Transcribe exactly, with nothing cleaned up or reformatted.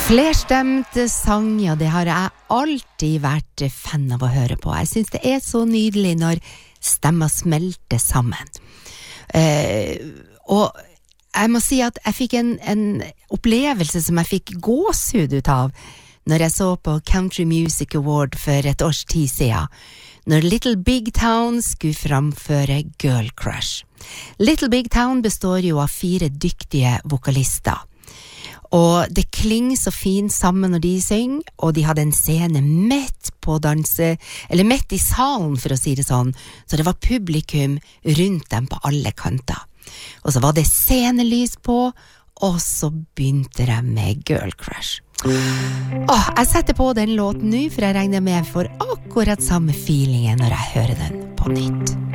Flerstemt sang, ja, det har jeg alltid vært fan av å høre på. Jeg synes det er så nydelig når stemmer smelter sammen. Eh, og jeg må si at jeg fikk en, en opplevelse som jeg fikk gåsehud ut av når jeg så på Country Music Award for et års tid siden, når Little Big Town skulle framføre Girl Crush. Little Big Town består jo av fire dyktige vokalister. Og det klinger så fint sammen når de synger, og de hadde en scene midt på danse, eller midt i salen for å si det sånn, så det var publikum rundt dem på alle kanter. Og så var det scenelys på, og så begynte de med Girl Crush. Åh, jeg setter på den låten nå, for jeg regner med for akkurat samme feelingen når jeg hører den på nytt.